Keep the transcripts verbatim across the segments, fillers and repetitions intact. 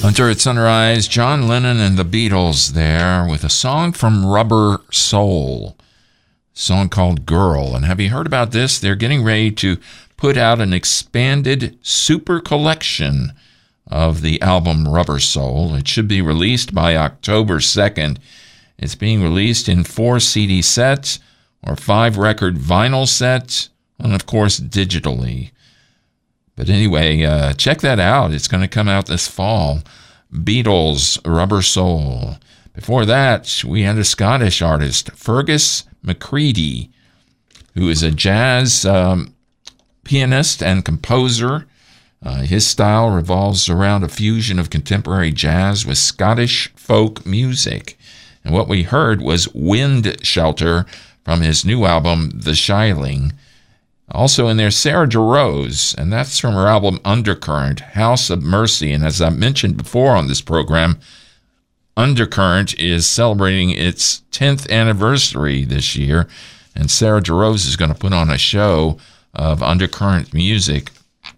Hunter at Sunrise, John Lennon and the Beatles there with a song from Rubber Soul, a song called Girl. And have you heard about this? They're getting ready to put out an expanded super collection of the album Rubber Soul. It should be released by October second. It's being released in four C D sets or five record vinyl sets, and of course digitally. But anyway, uh, check that out. It's going to come out this fall. Beatles, Rubber Soul. Before that, we had a Scottish artist, Fergus McCready, who is a jazz um, pianist and composer. Uh, his style revolves around a fusion of contemporary jazz with Scottish folk music. And what we heard was Wind Shelter from his new album, The Shilling. Also in there, Sarah Jarosz, and that's from her album Undercurrent, House of Mercy. And as I mentioned before on this program, Undercurrent is celebrating its tenth anniversary this year, and Sarah Jarosz is going to put on a show of Undercurrent music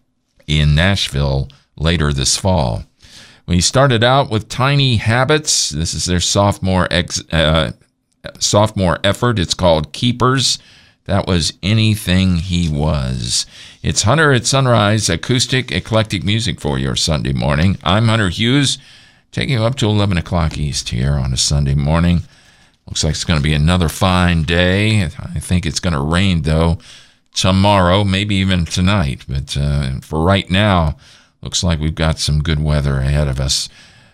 in Nashville later this fall. We started out with Tiny Habits. This is their sophomore ex, uh, sophomore effort. It's called Keepers. That was Anything He Was. It's Hunter at Sunrise, acoustic, eclectic music for your Sunday morning. I'm Hunter Hughes, taking you up to eleven o'clock East here on a Sunday morning. Looks like it's going to be another fine day. I think it's going to rain, though, tomorrow, maybe even tonight. But uh, for right now, looks like we've got some good weather ahead of us.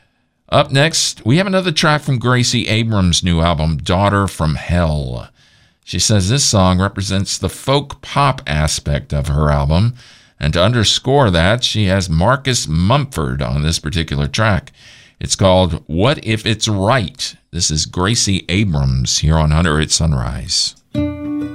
Up next, we have another track from Gracie Abrams' new album, Daughter from Hell. She says this song represents the folk pop aspect of her album, and to underscore that, she has Marcus Mumford on this particular track. It's called What If It's Right? This is Gracie Abrams here on Hunter at Sunrise.